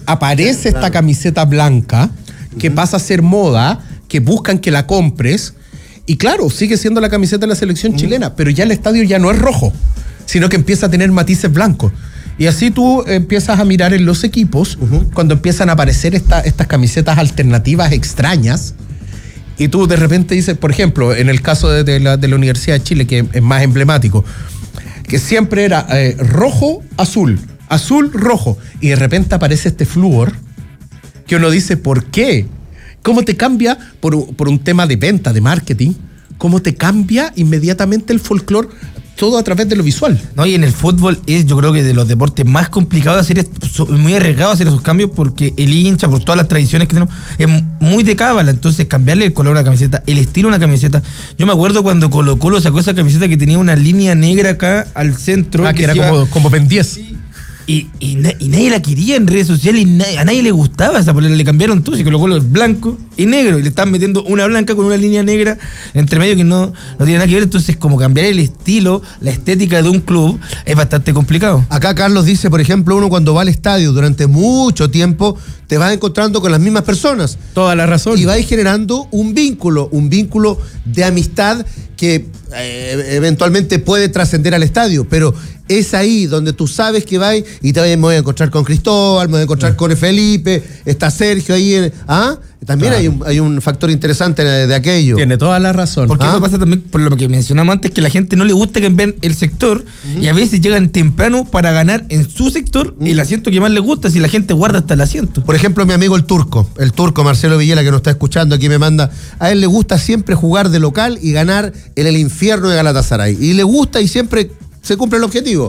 aparece esta camiseta blanca que pasa a ser moda, que buscan que la compres, y claro, sigue siendo la camiseta de la selección chilena, pero ya el estadio ya no es rojo, sino que empieza a tener matices blancos. Y así tú empiezas a mirar en los equipos, cuando empiezan a aparecer estas camisetas alternativas extrañas, y tú de repente dices, por ejemplo, en el caso de la Universidad de Chile, que es más emblemático, que siempre era rojo, azul, azul, rojo, y de repente aparece este flúor, que uno dice, ¿por qué? ¿Cómo te cambia, por un tema de venta, de marketing, cómo te cambia inmediatamente el folclore, todo a través de lo visual? No, y en el fútbol es, yo creo que de los deportes más complicados de hacer, muy arriesgado hacer esos cambios, porque el hincha, por todas las tradiciones que tenemos, es muy de cábala. Entonces cambiarle el color a la camiseta, el estilo a una camiseta. Yo me acuerdo cuando Colo-Colo sacó esa camiseta que tenía una línea negra acá al centro, que era como Ben 10. Y nadie la quería en redes sociales, y a nadie le gustaba esa polera. Le cambiaron todo, y Colo-Colo es blanco y negro, y le están metiendo una blanca con una línea negra entre medio que no tiene nada que ver. Entonces, como cambiar el estilo, la estética de un club es bastante complicado. Acá Carlos dice, por ejemplo, uno cuando va al estadio durante mucho tiempo te vas encontrando con las mismas personas. Toda la razón. Y vais generando un vínculo de amistad que eventualmente puede trascender al estadio, pero es ahí donde tú sabes que vais y me voy a encontrar con Cristóbal, me voy a encontrar con Felipe, está Sergio ahí. También hay un factor interesante de aquello. Tiene toda la razón. Porque eso pasa también por lo que mencionamos antes, que la gente no le gusta que vean el sector, y a veces llegan temprano para ganar en su sector el asiento que más les gusta, si la gente guarda hasta el asiento. Por ejemplo, mi amigo el turco Marcelo Villela, que nos está escuchando aquí, me manda, a él le gusta siempre jugar de local y ganar en el infierno de Galatasaray, y le gusta y siempre se cumple el objetivo,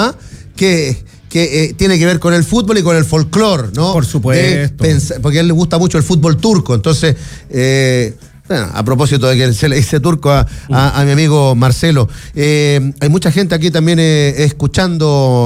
que tiene que ver con el fútbol y con el folclore, ¿no? Por supuesto. Porque a él le gusta mucho el fútbol turco. Entonces, bueno, a propósito de que se le dice turco a mi amigo Marcelo, hay mucha gente aquí también escuchando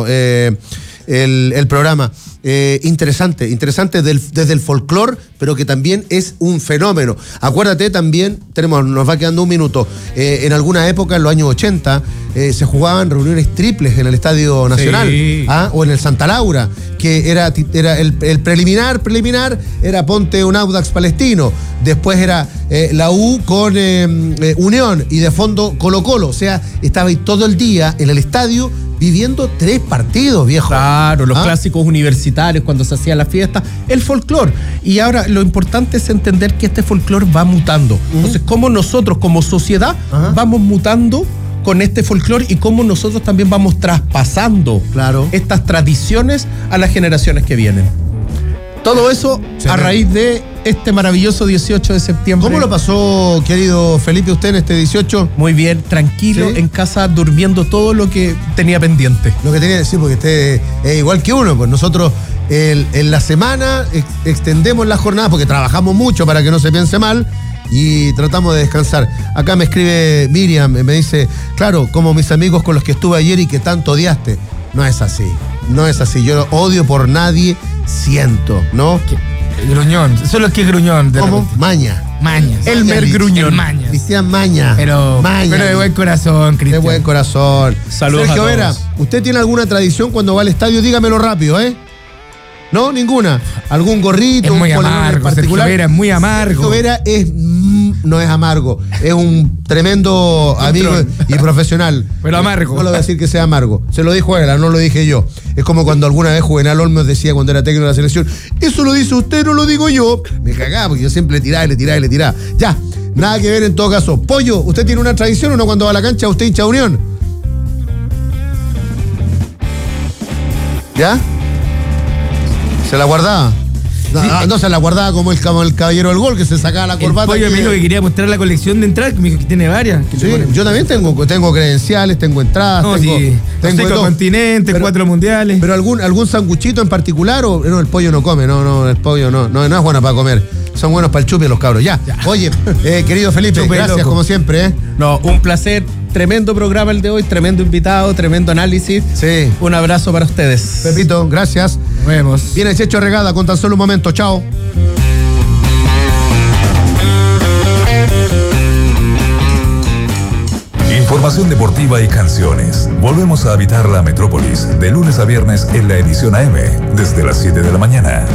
el programa. Interesante desde el folclore, pero que también es un fenómeno. Acuérdate también, nos va quedando un minuto, en alguna época, en los años 80, se jugaban reuniones triples en el Estadio Nacional, o en el Santa Laura, que era el preliminar, era ponte un Audax Palestino, después era la U con Unión, y de fondo Colo-Colo. O sea, estaba ahí todo el día en el estadio viviendo 3 partidos, viejo. Claro, los clásicos universitarios cuando se hacía la fiesta, el folclore. Y ahora lo importante es entender que este folclore va mutando. Entonces, cómo nosotros como sociedad vamos mutando con este folclore, y cómo nosotros también vamos traspasando estas tradiciones a las generaciones que vienen. Todo eso a raíz de este maravilloso 18 de septiembre. ¿Cómo lo pasó, querido Felipe, usted en este 18? Muy bien, tranquilo, en casa, durmiendo todo lo que tenía pendiente. Lo que tenía que decir, porque usted es igual que uno, pues nosotros en la semana extendemos la jornada, porque trabajamos mucho para que no se piense mal, y tratamos de descansar. Acá me escribe Miriam, me dice, claro, como mis amigos con los que estuve ayer y que tanto odiaste. No es así. Yo odio por nadie, siento, ¿no? Gruñón, solo es que es gruñón. ¿Cómo? Maña. Elmer Gruñón. Mañas. Cristian Maña. Pero de buen corazón, Cristian. De buen corazón. Saludos Sergio a todos. Vera, ¿usted tiene alguna tradición cuando va al estadio? Dígamelo rápido, ¿No? Ninguna. ¿Algún gorrito? Es muy un amargo, particular? Sergio Vera es muy amargo. Sergio Vera no es amargo, es un tremendo amigo y profesional. Pero amargo. No lo voy a decir que sea amargo. Se lo dijo él, no lo dije yo. Es como cuando alguna vez Juvenal Olmos decía cuando era técnico de la selección, eso lo dice usted, no lo digo yo. Me cagaba porque yo siempre le tiraba. Ya, nada que ver en todo caso. Pollo, ¿usted tiene una tradición o no cuando va a la cancha? ¿Usted hincha Unión? ¿Ya? ¿Se la guardaba? No se la guardaba como el caballero del gol, que se sacaba la corbata. El Pollo me dijo que quería mostrar la colección de entradas, que me dijo que tiene varias. Sí, yo también tengo credenciales, tengo entradas, tengo 5 continentes, 4 mundiales. Pero algún sanguchito en particular, o no, el pollo no come, el pollo no es bueno para comer. Son buenos para el chupi los cabros, ya. Oye, querido Felipe, Chupe gracias loco. como siempre. No, un placer. Tremendo programa el de hoy, tremendo invitado, tremendo análisis. Sí. Un abrazo para ustedes. Pepito, gracias. Nos vemos. Viene Checho Regada con tan solo un momento. Chao. Información deportiva y canciones. Volvemos a habitar la metrópolis de lunes a viernes en la edición AM, desde las 7 de la mañana.